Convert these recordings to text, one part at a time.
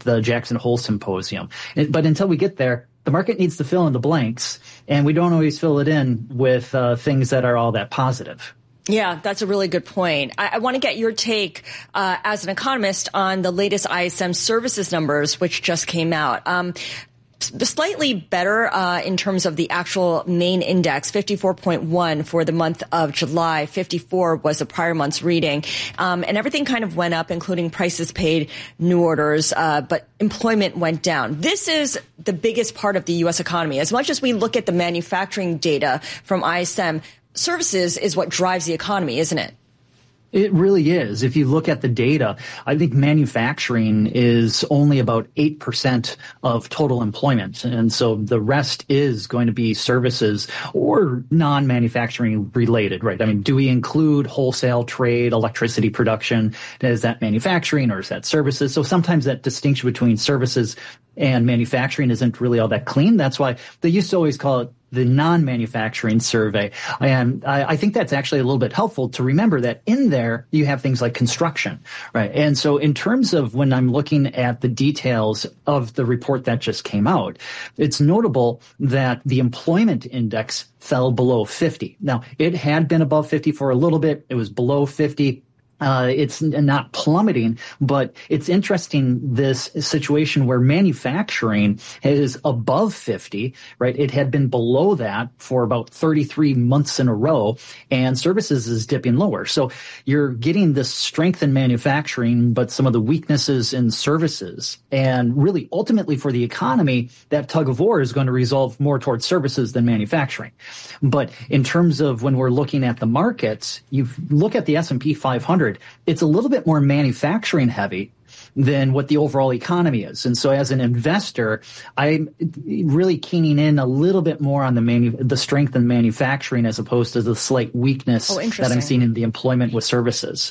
the Jackson Hole Symposium. But until we get there, the market needs to fill in the blanks, and we don't always fill it in with things that are all that positive. Yeah, that's a really good point. I want to get your take as an economist on the latest ISM services numbers, which just came out. Slightly better in terms of the actual main index, 54.1 for the month of July. 54 was the prior month's reading. And everything kind of went up, including prices paid, new orders, but employment went down. This is the biggest part of the U.S. economy. As much as we look at the manufacturing data from ISM, services is what drives the economy, isn't it? It really is. If you look at the data, I think manufacturing is only about 8% of total employment. And so the rest is going to be services or non-manufacturing related, right? I mean, do we include wholesale trade, electricity production? Is that manufacturing or is that services? So sometimes that distinction between services and manufacturing isn't really all that clean. That's why they used to always call it the non-manufacturing survey. And I think that's actually a little bit helpful to remember that in there you have things like construction, right? And so in terms of when I'm looking at the details of the report that just came out, it's notable that the employment index fell below 50. Now, it had been above 50 for a little bit. It was below 50. It's not plummeting, but it's interesting, this situation where manufacturing is above 50, right? It had been below that for about 33 months in a row, and services is dipping lower. So you're getting this strength in manufacturing, but some of the weaknesses in services. And really, ultimately for the economy, that tug of war is going to resolve more towards services than manufacturing. But in terms of when we're looking at the markets, you look at the S&P 500, it's a little bit more manufacturing heavy than what the overall economy is. And so as an investor, I'm really keening in a little bit more on the strength in manufacturing as opposed to the slight weakness that I'm seeing in the employment with services.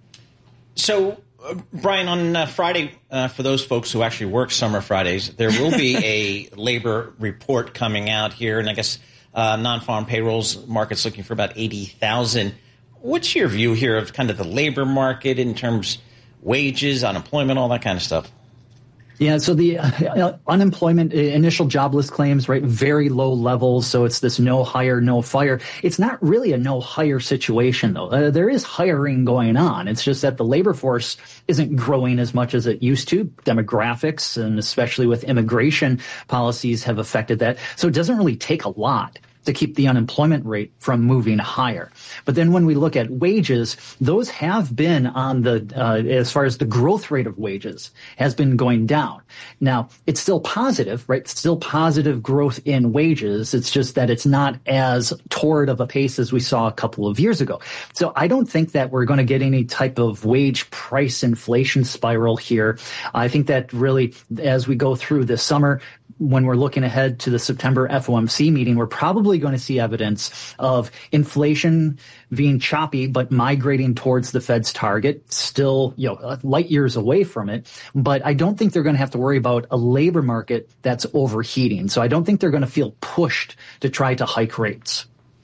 So, Brian, on Friday, for those folks who actually work summer Fridays, there will be a labor report coming out here. And I guess non-farm payrolls market's looking for about 80,000. What's your view here of kind of the labor market in terms wages, unemployment, all that kind of stuff? Yeah, so the unemployment, initial jobless claims, right, very low levels. So it's this no hire, no fire. It's not really a no hire situation, though. There is hiring going on. It's just that the labor force isn't growing as much as it used to. Demographics, and especially with immigration policies, have affected that. So it doesn't really take a lot to keep the unemployment rate from moving higher. But then when we look at wages, those have been on the, as far as the growth rate of wages has been going down. Now, it's still positive, right? Still positive growth in wages. It's just that it's not as torrid of a pace as we saw a couple of years ago. So I don't think that we're going to get any type of wage price inflation spiral here. I think that really, as we go through this summer, when we're looking ahead to the September FOMC meeting, we're probably going to see evidence of inflation being choppy, but migrating towards the Fed's target, still, light years away from it. But I don't think they're going to have to worry about a labor market that's overheating. So I don't think they're going to feel pushed to try to hike rates.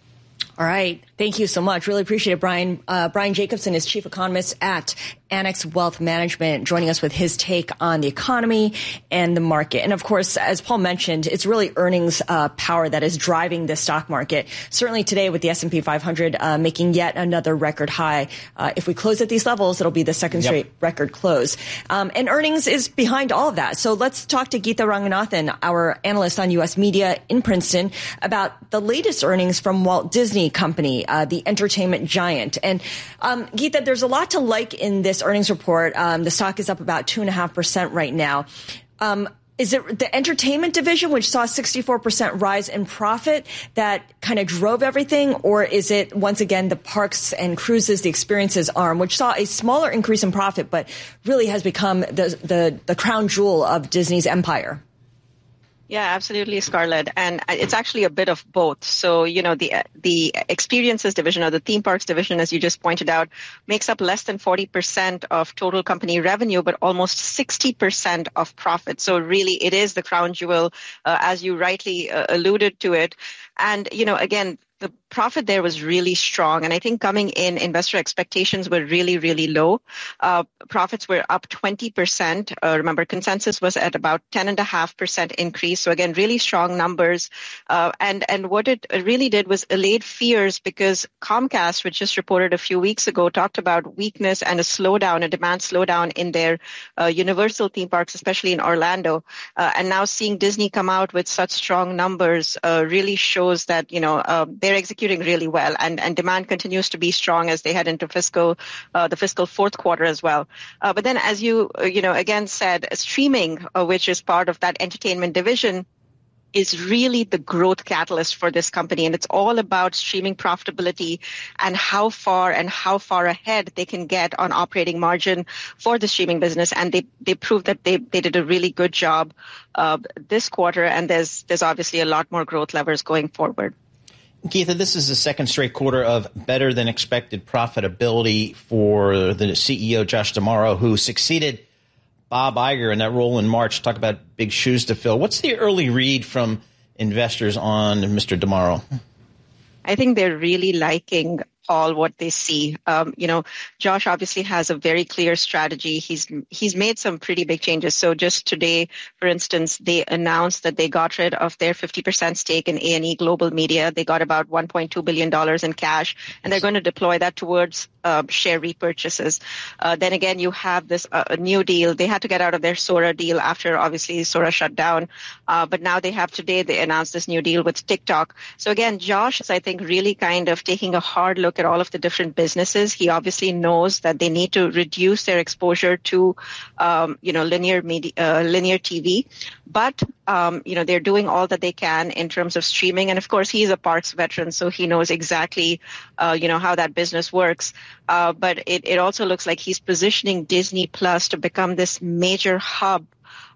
All right. Thank you so much. Really appreciate it, Brian. Brian Jacobson is chief economist at Annex Wealth Management, joining us with his take on the economy and the market. And of course, as Paul mentioned, it's really earnings power that is driving the stock market. Certainly today with the S&P 500 making yet another record high. If we close at these levels, it'll be the second straight record close. And earnings is behind all of that. So let's talk to Geeta Ranganathan, our analyst on U.S. media in Princeton, about the latest earnings from Walt Disney Company, the entertainment giant. And Geeta, there's a lot to like in this earnings report. The stock is up about 2.5% right now. Is it the entertainment division, which saw a 64% rise in profit, that kind of drove everything? Or is it, once again, the parks and cruises, the experiences arm, which saw a smaller increase in profit, but really has become the crown jewel of Disney's empire? Yeah, absolutely, Scarlett. And it's actually a bit of both. So, the experiences division or the theme parks division, as you just pointed out, makes up less than 40% of total company revenue, but almost 60% of profit. So really, it is the crown jewel, as you rightly alluded to it. And, again, the profit there was really strong. And I think coming in, investor expectations were really, really low. Profits were up 20%. Remember, consensus was at about 10.5% increase. So again, really strong numbers. And what it really did was allayed fears, because Comcast, which just reported a few weeks ago, talked about weakness and a demand slowdown in their Universal theme parks, especially in Orlando. And now seeing Disney come out with such strong numbers really shows that, they're executing really well, and demand continues to be strong as they head into the fiscal fourth quarter as well. But then, as you again said, streaming, which is part of that entertainment division, is really the growth catalyst for this company. And it's all about streaming profitability and how far ahead they can get on operating margin for the streaming business. And they proved that they did a really good job this quarter. And there's obviously a lot more growth levers going forward. Geetha, this is the second straight quarter of better than expected profitability for the CEO, Josh D'Amaro, who succeeded Bob Iger in that role in March. Talk about big shoes to fill. What's the early read from investors on Mr. D'Amaro? I think they're really liking all what they see. Josh obviously has a very clear strategy. He's made some pretty big changes. So just today, for instance, they announced that they got rid of their 50% stake in A&E Global Media. They got about $1.2 billion in cash, and they're going to deploy that towards share repurchases. Then again, you have this new deal. They had to get out of their Sora deal after obviously Sora shut down. But now they announced this new deal with TikTok. So again, Josh is, I think, really kind of taking a hard look at all of the different businesses. He obviously knows that they need to reduce their exposure to, linear TV. But, they're doing all that they can in terms of streaming. And of course, he's a parks veteran, so he knows exactly, how that business works. But it also looks like he's positioning Disney Plus to become this major hub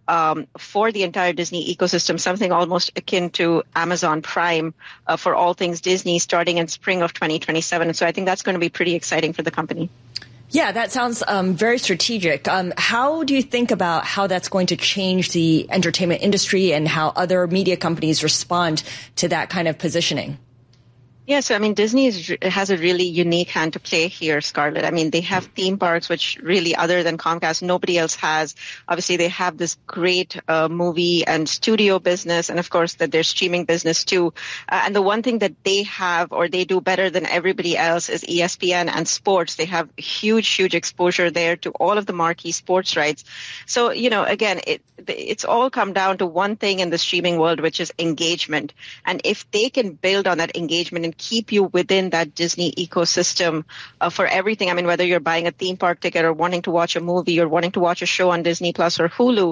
for the entire Disney ecosystem, something almost akin to Amazon Prime for all things Disney, starting in spring of 2027. And so I think that's going to be pretty exciting for the company. Yeah, that sounds very strategic. How do you think about how that's going to change the entertainment industry and how other media companies respond to that kind of positioning? Yeah, so Disney has a really unique hand to play here, Scarlett. They have theme parks, which really, other than Comcast, nobody else has. Obviously, they have this great movie and studio business, and of course, their streaming business too. And the one thing that they have, or they do better than everybody else, is ESPN and sports. They have huge exposure there to all of the marquee sports rights. So, again, it's all come down to one thing in the streaming world, which is engagement. And if they can build on that engagement and keep you within that Disney ecosystem for everything. Whether you're buying a theme park ticket or wanting to watch a movie or wanting to watch a show on Disney Plus or Hulu,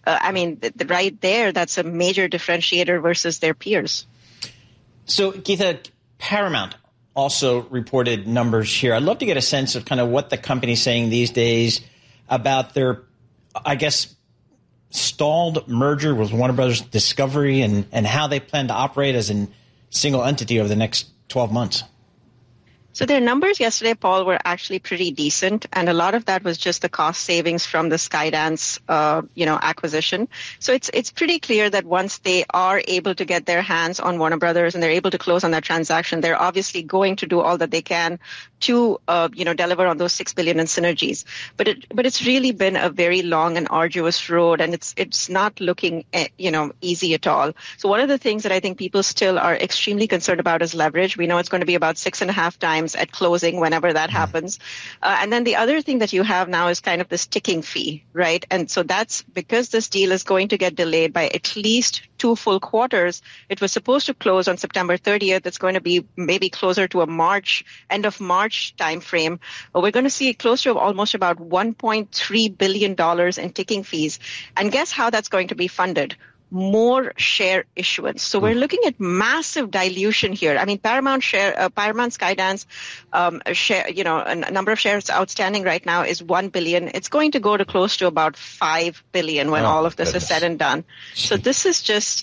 right there, that's a major differentiator versus their peers. So, Geetha, Paramount also reported numbers here. I'd love to get a sense of kind of what the company's saying these days about their, I guess, stalled merger with Warner Brothers Discovery and how they plan to operate as a single entity over the next 12 months. So their numbers yesterday, Paul, were actually pretty decent, and a lot of that was just the cost savings from the Skydance, acquisition. So it's pretty clear that once they are able to get their hands on Warner Brothers and they're able to close on that transaction, they're obviously going to do all that they can to, deliver on those $6 billion in synergies. But it's really been a very long and arduous road, and it's not looking, easy at all. So one of the things that I think people still are extremely concerned about is leverage. We know it's going to be about 6.5 times at closing whenever that happens. And then the other thing that you have now is kind of this ticking fee, right? And so that's because this deal is going to get delayed by at least 2 full quarters. It was supposed to close on September 30th. It's going to be maybe closer to end of March timeframe. We're going to see close to almost about $1.3 billion in ticking fees. And guess how that's going to be funded? More share issuance. So we're looking at massive dilution here. Paramount Skydance share, a number of shares outstanding right now is 1 billion. It's going to go to close to about 5 billion when all of this is said and done. So this is just,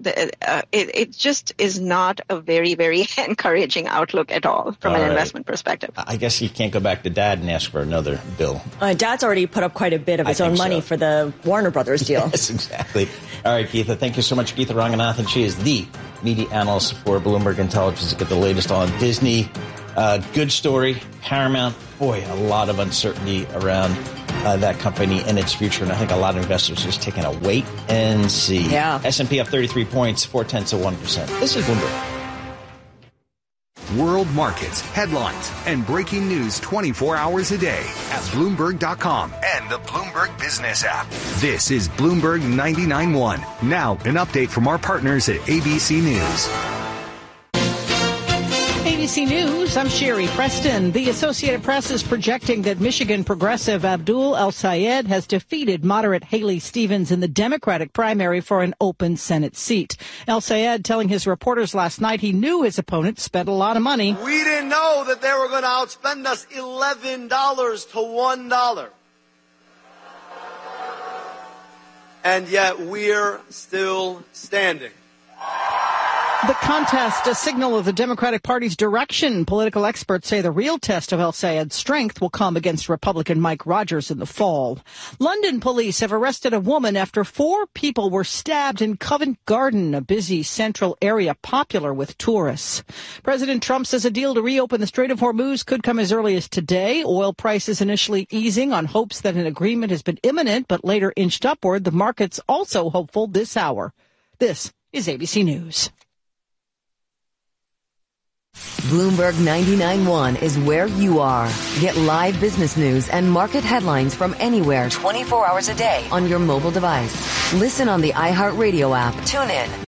it just is not a very, very encouraging outlook at all from an investment perspective. I guess you can't go back to Dad and ask for another bill. Dad's already put up quite a bit of his own money for the Warner Brothers deal. Yes, exactly. All right, Keith. Geetha. Thank you so much, Geetha Ranganathan. She is the media analyst for Bloomberg Intelligence to get the latest on Disney. Good story. Paramount, boy, a lot of uncertainty around that company and its future. And I think a lot of investors are just taking a wait and see. Yeah. S&P up 33 points, 0.4%. This is Bloomberg. World markets, headlines, and breaking news 24 hours a day at Bloomberg.com and the Bloomberg Business app. This is Bloomberg 99.1. Now, an update from our partners at ABC News. ABC News, I'm Sherry Preston. The Associated Press is projecting that Michigan progressive Abdul El-Sayed has defeated moderate Haley Stevens in the Democratic primary for an open Senate seat. El-Sayed telling his reporters last night he knew his opponent spent a lot of money. We didn't know that they were going to outspend us $11 to $1. And yet we're still standing. The contest, a signal of the Democratic Party's direction. Political experts say the real test of El-Sayed's strength will come against Republican Mike Rogers in the fall. London police have arrested a woman after 4 people were stabbed in Covent Garden, a busy central area popular with tourists. President Trump says a deal to reopen the Strait of Hormuz could come as early as today. Oil prices initially easing on hopes that an agreement has been imminent, but later inched upward. The market's also hopeful this hour. This is ABC News. Bloomberg 99.1 is where you are. Get live business news and market headlines from anywhere 24 hours a day on your mobile device. Listen on the iHeartRadio app. Tune in.